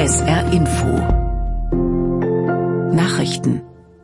SR Info. Nachrichten.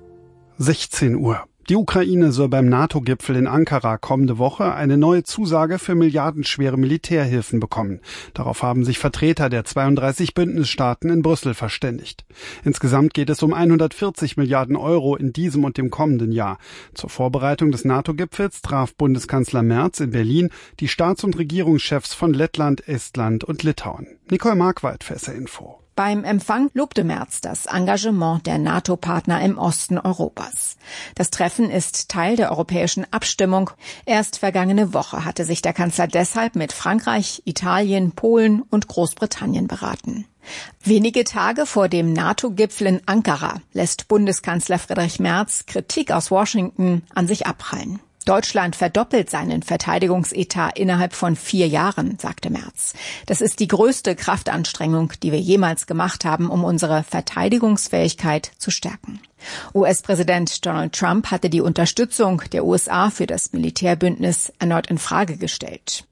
16 Uhr. Die Ukraine soll beim NATO-Gipfel in Ankara kommende Woche eine neue Zusage für milliardenschwere Militärhilfen bekommen. Darauf haben sich Vertreter der 32 Bündnisstaaten in Brüssel verständigt. Insgesamt geht es um 140 Milliarden Euro in diesem und dem kommenden Jahr. Zur Vorbereitung des NATO-Gipfels traf Bundeskanzler Merz in Berlin die Staats- und Regierungschefs von Lettland, Estland und Litauen. Nicole Markwald für SR Info. Beim Empfang lobte Merz das Engagement der NATO-Partner im Osten Europas. Das Treffen ist Teil der europäischen Abstimmung. Erst vergangene Woche hatte sich der Kanzler deshalb mit Frankreich, Italien, Polen und Großbritannien beraten. Wenige Tage vor dem NATO-Gipfel in Ankara lässt Bundeskanzler Friedrich Merz Kritik aus Washington an sich abprallen. Deutschland verdoppelt seinen Verteidigungsetat innerhalb von 4 Jahren, sagte Merz. Das ist die größte Kraftanstrengung, die wir jemals gemacht haben, um unsere Verteidigungsfähigkeit zu stärken. US-Präsident Donald Trump hatte die Unterstützung der USA für das Militärbündnis erneut in Frage gestellt.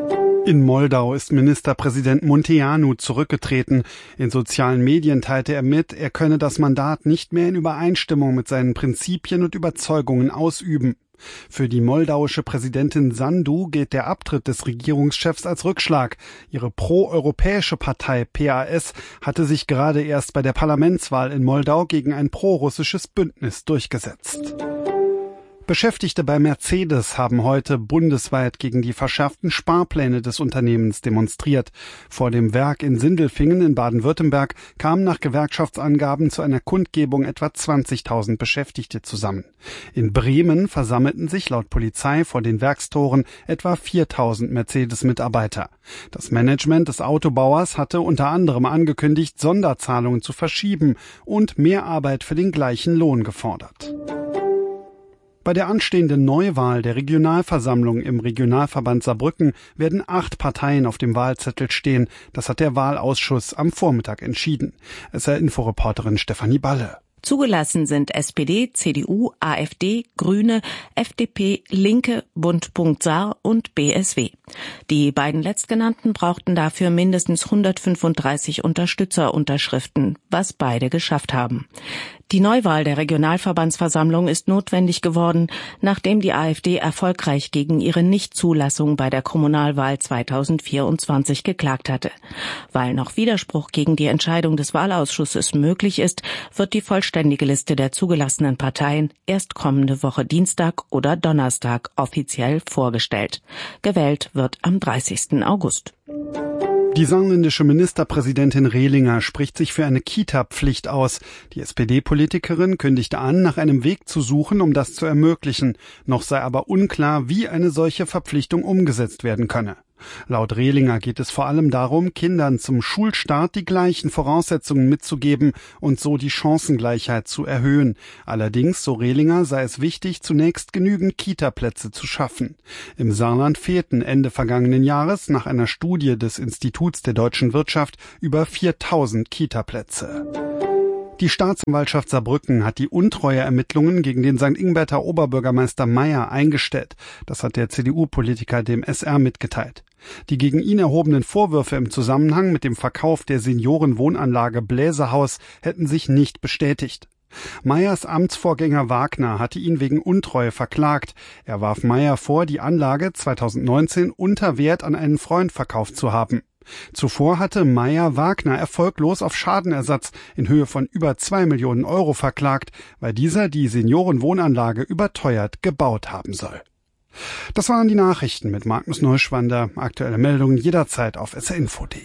In Moldau ist Ministerpräsident Munteanu zurückgetreten. In sozialen Medien teilte er mit, er könne das Mandat nicht mehr in Übereinstimmung mit seinen Prinzipien und Überzeugungen ausüben. Für die moldauische Präsidentin Sandu geht der Abtritt des Regierungschefs als Rückschlag. Ihre pro-europäische Partei PAS hatte sich gerade erst bei der Parlamentswahl in Moldau gegen ein pro-russisches Bündnis durchgesetzt. Beschäftigte bei Mercedes haben heute bundesweit gegen die verschärften Sparpläne des Unternehmens demonstriert. Vor dem Werk in Sindelfingen in Baden-Württemberg kamen nach Gewerkschaftsangaben zu einer Kundgebung etwa 20.000 Beschäftigte zusammen. In Bremen versammelten sich laut Polizei vor den Werkstoren etwa 4.000 Mercedes-Mitarbeiter. Das Management des Autobauers hatte unter anderem angekündigt, Sonderzahlungen zu verschieben und mehr Arbeit für den gleichen Lohn gefordert. Bei der anstehenden Neuwahl der Regionalversammlung im Regionalverband Saarbrücken werden 8 Parteien auf dem Wahlzettel stehen. Das hat der Wahlausschuss am Vormittag entschieden. SR-Inforeporterin Stefanie Balle. Zugelassen sind SPD, CDU, AfD, Grüne, FDP, Linke, Bund Saar und BSW. Die beiden letztgenannten brauchten dafür mindestens 135 Unterstützerunterschriften, was beide geschafft haben. Die Neuwahl der Regionalverbandsversammlung ist notwendig geworden, nachdem die AfD erfolgreich gegen ihre Nichtzulassung bei der Kommunalwahl 2024 geklagt hatte. Weil noch Widerspruch gegen die Entscheidung des Wahlausschusses möglich ist, wird die vollständige Liste der zugelassenen Parteien erst kommende Woche Dienstag oder Donnerstag offiziell vorgestellt. Gewählt wird am 30. August. Die saarländische Ministerpräsidentin Rehlinger spricht sich für eine Kita-Pflicht aus. Die SPD-Politikerin kündigte an, nach einem Weg zu suchen, um das zu ermöglichen. Noch sei aber unklar, wie eine solche Verpflichtung umgesetzt werden könne. Laut Rehlinger geht es vor allem darum, Kindern zum Schulstart die gleichen Voraussetzungen mitzugeben und so die Chancengleichheit zu erhöhen. Allerdings, so Rehlinger, sei es wichtig, zunächst genügend Kita-Plätze zu schaffen. Im Saarland fehlten Ende vergangenen Jahres nach einer Studie des Instituts der deutschen Wirtschaft über 4.000 Kita-Plätze. Die Staatsanwaltschaft Saarbrücken hat die Untreueermittlungen gegen den St. Ingberter Oberbürgermeister Meyer eingestellt. Das hat der CDU-Politiker dem SR mitgeteilt. Die gegen ihn erhobenen Vorwürfe im Zusammenhang mit dem Verkauf der Seniorenwohnanlage Bläserhaus hätten sich nicht bestätigt. Meyers Amtsvorgänger Wagner hatte ihn wegen Untreue verklagt. Er warf Meyer vor, die Anlage 2019 unter Wert an einen Freund verkauft zu haben. Zuvor hatte Meyer Wagner erfolglos auf Schadenersatz in Höhe von über 2 Millionen Euro verklagt, weil dieser die Seniorenwohnanlage überteuert gebaut haben soll. Das waren die Nachrichten mit Magnus Neuschwander. Aktuelle Meldungen jederzeit auf srinfo.de.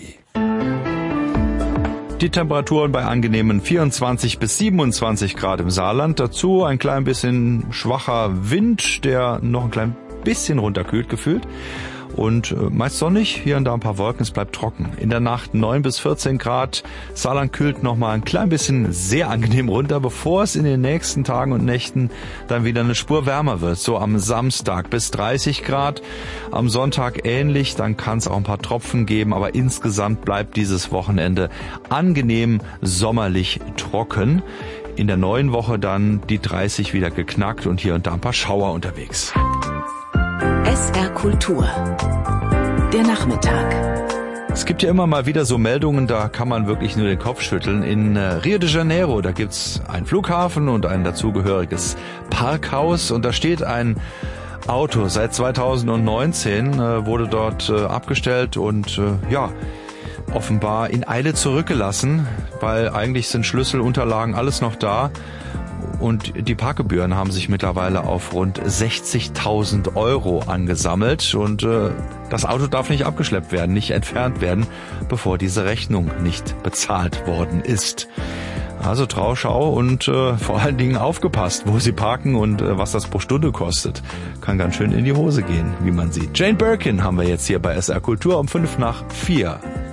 Die Temperaturen bei angenehmen 24 bis 27 Grad im Saarland. Dazu ein klein bisschen schwacher Wind, der noch ein klein bisschen runterkühlt gefühlt. Und meist sonnig, hier und da ein paar Wolken, es bleibt trocken. In der Nacht 9 bis 14 Grad. Saarland kühlt noch mal ein klein bisschen sehr angenehm runter, bevor es in den nächsten Tagen und Nächten dann wieder eine Spur wärmer wird. So am Samstag bis 30 Grad, am Sonntag ähnlich, dann kann es auch ein paar Tropfen geben, aber insgesamt bleibt dieses Wochenende angenehm sommerlich trocken. In der neuen Woche dann die 30 wieder geknackt und hier und da ein paar Schauer unterwegs. SR Kultur. Der Nachmittag. Es gibt ja immer mal wieder so Meldungen, da kann man wirklich nur den Kopf schütteln. In Rio de Janeiro, da gibt's einen Flughafen und ein dazugehöriges Parkhaus und da steht ein Auto. Seit 2019 wurde dort abgestellt und offenbar in Eile zurückgelassen, weil eigentlich sind Schlüssel, Unterlagen, alles noch da. Und die Parkgebühren haben sich mittlerweile auf rund 60.000 € angesammelt und das Auto darf nicht abgeschleppt werden, nicht entfernt werden, bevor diese Rechnung nicht bezahlt worden ist. Also Trauschau und vor allen Dingen aufgepasst, wo Sie parken und was das pro Stunde kostet. Kann ganz schön in die Hose gehen, wie man sieht. Jane Birkin haben wir jetzt hier bei SR Kultur um 3:05.